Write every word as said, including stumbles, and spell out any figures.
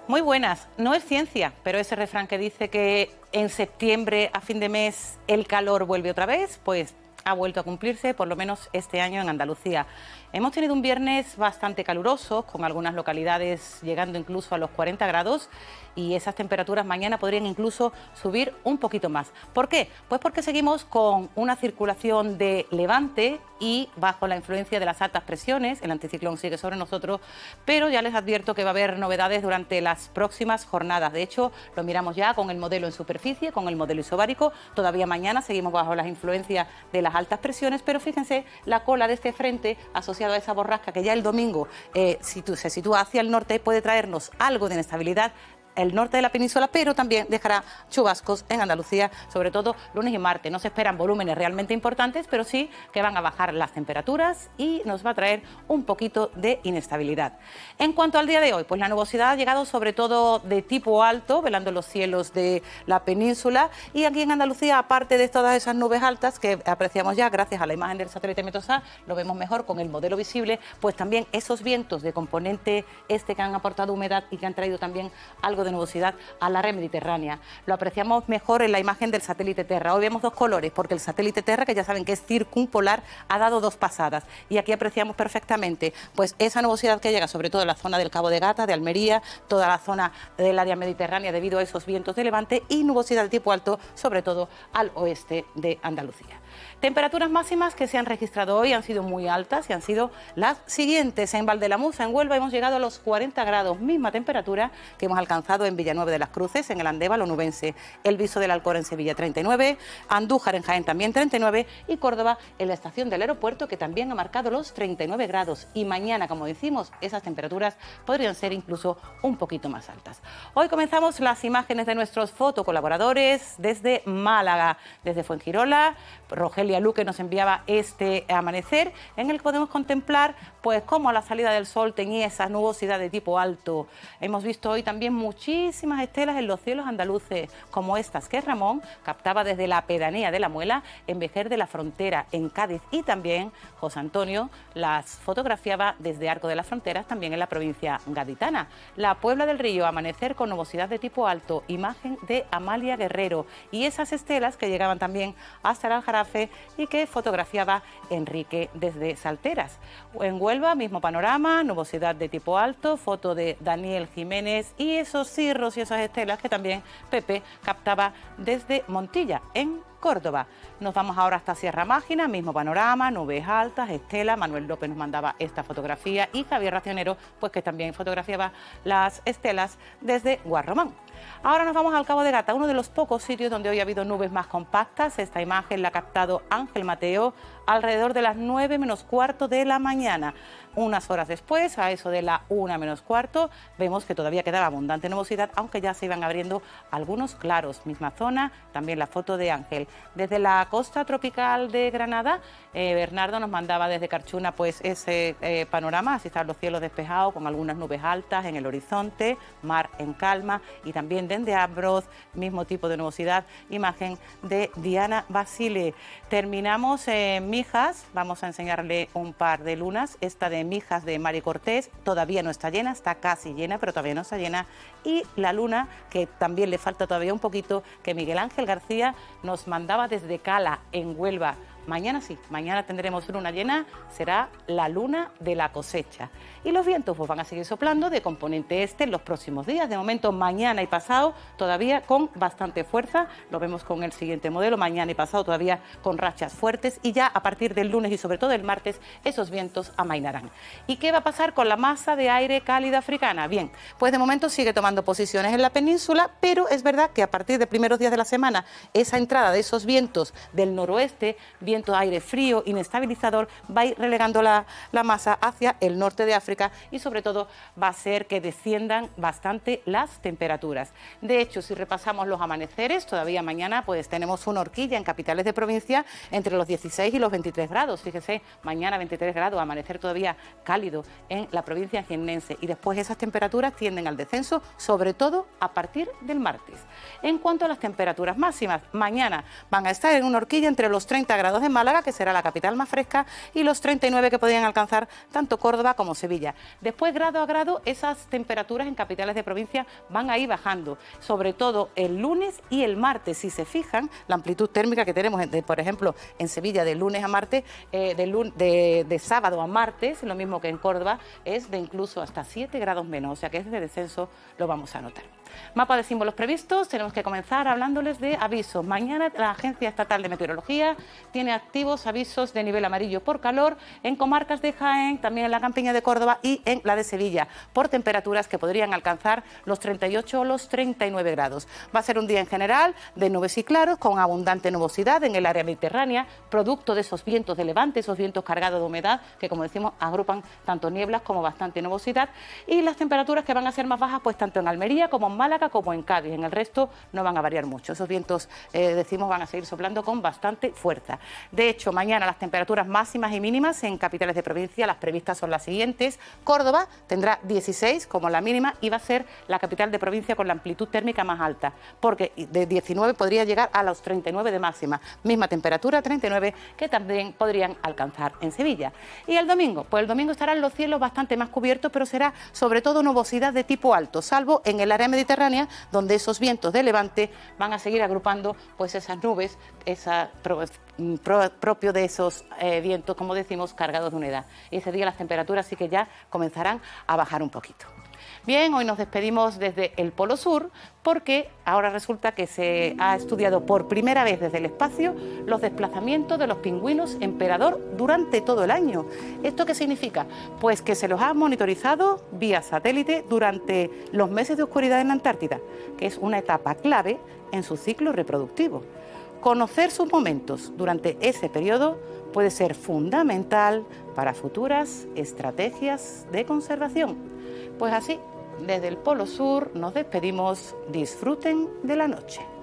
Muy buenas. No es ciencia, pero ese refrán que dice que en septiembre, a fin de mes, el calor vuelve otra vez, pues ha vuelto a cumplirse, por lo menos este año en Andalucía. Hemos tenido un viernes bastante caluroso, con algunas localidades llegando incluso a los cuarenta grados, y esas temperaturas mañana podrían incluso subir un poquito más. ¿Por qué? Pues porque seguimos con una circulación de levante y bajo la influencia de las altas presiones. El anticiclón sigue sobre nosotros, pero ya les advierto que va a haber novedades durante las próximas jornadas. De hecho, lo miramos ya con el modelo en superficie, con el modelo isobárico. Todavía mañana seguimos bajo las influencias de las altas presiones, pero fíjense la cola de este frente asociado a esa borrasca que ya el domingo eh, se sitúa hacia el norte, puede traernos algo de inestabilidad el norte de la península, pero también dejará chubascos en Andalucía, sobre todo lunes y martes. No se esperan volúmenes realmente importantes, pero sí que van a bajar las temperaturas y nos va a traer un poquito de inestabilidad. En cuanto al día de hoy, pues la nubosidad ha llegado sobre todo de tipo alto, velando los cielos de la península, y aquí en Andalucía, aparte de todas esas nubes altas que apreciamos ya gracias a la imagen del satélite Meteosat, lo vemos mejor con el modelo visible, pues también esos vientos de componente este que han aportado humedad y que han traído también algo de nubosidad a la red mediterránea. Lo apreciamos mejor en la imagen del satélite Terra. Hoy vemos dos colores, porque el satélite Terra, que ya saben que es circumpolar, ha dado dos pasadas. Y aquí apreciamos perfectamente pues esa nubosidad que llega sobre todo en la zona del Cabo de Gata, de Almería, toda la zona del área mediterránea debido a esos vientos de levante, y nubosidad de tipo alto, sobre todo al oeste de Andalucía. Temperaturas máximas que se han registrado hoy han sido muy altas y han sido las siguientes. En Valdelamusa, en Huelva, hemos llegado a los cuarenta grados, misma temperatura que hemos alcanzado en Villanueva de las Cruces, en el Andévalo onubense, El Viso del Alcor en Sevilla treinta y nueve, Andújar en Jaén también treinta y nueve, y Córdoba en la estación del aeropuerto, que también ha marcado los treinta y nueve grados. Y mañana, como decimos, esas temperaturas podrían ser incluso un poquito más altas. Hoy comenzamos las imágenes de nuestros fotocolaboradores desde Málaga, desde Fuengirola. Rogelia Luque nos enviaba este amanecer en el que podemos contemplar pues cómo a la salida del sol tenía esa nubosidad de tipo alto. Hemos visto hoy también muchísimas estelas en los cielos andaluces, como estas que Ramón captaba desde la pedanía de La Muela en Vejer de la Frontera, en Cádiz, y también José Antonio las fotografiaba desde Arco de las Fronteras, también en la provincia gaditana. La Puebla del Río, amanecer con nubosidad de tipo alto, imagen de Amalia Guerrero, y esas estelas que llegaban también hasta el Aljarafe y que fotografiaba Enrique desde Salteras. En Huelva, mismo panorama, nubosidad de tipo alto, foto de Daniel Jiménez, y esos cirros y esas estelas que también Pepe captaba desde Montilla, en Córdoba. Nos vamos ahora hasta Sierra Mágina, mismo panorama, nubes altas, estela. Manuel López nos mandaba esta fotografía, y Javier Racionero, pues que también fotografiaba las estelas desde Guarromán. Ahora nos vamos al Cabo de Gata, uno de los pocos sitios donde hoy ha habido nubes más compactas. Esta imagen la ha captado Ángel Mateo alrededor de las nueve menos cuarto de la mañana. Unas horas después, a eso de la una menos cuarto, vemos que todavía quedaba abundante nubosidad, aunque ya se iban abriendo algunos claros. Misma zona, también la foto de Ángel. Desde la costa tropical de Granada, eh, Bernardo nos mandaba desde Carchuna pues ese eh, panorama. Así están los cielos despejados con algunas nubes altas en el horizonte, mar en calma, y también desde Ambroz, mismo tipo de nubosidad, imagen de Diana Basile. Terminamos en Mijas, vamos a enseñarle un par de lunas. Esta de Mijas de Mari Cortés todavía no está llena, está casi llena, pero todavía no está llena. Y la luna, que también le falta todavía un poquito, que Miguel Ángel García nos mandaba desde Cala, en Huelva. Mañana sí, mañana tendremos luna llena, será la luna de la cosecha. Y los vientos pues van a seguir soplando de componente este en los próximos días. De momento, mañana y pasado todavía con bastante fuerza. Lo vemos con el siguiente modelo, mañana y pasado todavía con rachas fuertes, y ya a partir del lunes y sobre todo el martes esos vientos amainarán. ¿Y qué va a pasar con la masa de aire cálida africana? Bien, pues de momento sigue tomando posiciones en la península, pero es verdad que a partir de primeros días de la semana esa entrada de esos vientos del noroeste, vientos de aire frío, inestabilizador, va a ir relegando la, la masa hacia el norte de África, y sobre todo va a hacer que desciendan bastante las temperaturas. De hecho, si repasamos los amaneceres, todavía mañana pues tenemos una horquilla en capitales de provincia entre los dieciséis y los veintitrés grados. Fíjese, mañana veintitrés grados, amanecer todavía cálido en la provincia jiennense, y después esas temperaturas tienden al descenso, sobre todo a partir del martes. En cuanto a las temperaturas máximas, mañana van a estar en una horquilla entre los treinta grados de en Málaga, que será la capital más fresca, y los treinta y nueve que podrían alcanzar tanto Córdoba como Sevilla. Después, grado a grado, esas temperaturas en capitales de provincia van a ir bajando, sobre todo el lunes y el martes. Si se fijan, la amplitud térmica que tenemos, de, por ejemplo, en Sevilla de lunes a martes, eh, de, lun de, de sábado a martes, lo mismo que en Córdoba, es de incluso hasta siete grados menos, o sea que ese descenso lo vamos a notar. Mapa de símbolos previstos, tenemos que comenzar hablándoles de avisos. Mañana la Agencia Estatal de Meteorología tiene activos avisos de nivel amarillo por calor en comarcas de Jaén, también en la campiña de Córdoba y en la de Sevilla, por temperaturas que podrían alcanzar los treinta y ocho o los treinta y nueve grados. Va a ser un día en general de nubes y claros, con abundante nubosidad en el área mediterránea, producto de esos vientos de levante, esos vientos cargados de humedad, que como decimos agrupan tanto nieblas como bastante nubosidad, y las temperaturas que van a ser más bajas pues tanto en Almería como en Málaga como en Cádiz. En el resto no van a variar mucho. Esos vientos, eh, decimos, van a seguir soplando con bastante fuerza. De hecho, mañana las temperaturas máximas y mínimas en capitales de provincia, las previstas son las siguientes. Córdoba tendrá dieciséis como la mínima y va a ser la capital de provincia con la amplitud térmica más alta, porque de diecinueve podría llegar a los treinta y nueve de máxima. Misma temperatura, treinta y nueve, que también podrían alcanzar en Sevilla. Y el domingo, pues el domingo estarán los cielos bastante más cubiertos, pero será sobre todo nubosidad de tipo alto, salvo en el área mediterránea, donde esos vientos de levante van a seguir agrupando pues esas nubes, esa pro, pro, propio de esos eh, vientos, como decimos, cargados de humedad. Y ese día las temperaturas sí que ya comenzarán a bajar un poquito. Bien, hoy nos despedimos desde el Polo Sur porque ahora resulta que se ha estudiado por primera vez desde el espacio los desplazamientos de los pingüinos emperador durante todo el año. ¿Esto qué significa? Pues que se los ha monitorizado vía satélite durante los meses de oscuridad en la Antártida, que es una etapa clave en su ciclo reproductivo. Conocer sus momentos durante ese periodo puede ser fundamental para futuras estrategias de conservación. Pues así, desde el Polo Sur nos despedimos. Disfruten de la noche.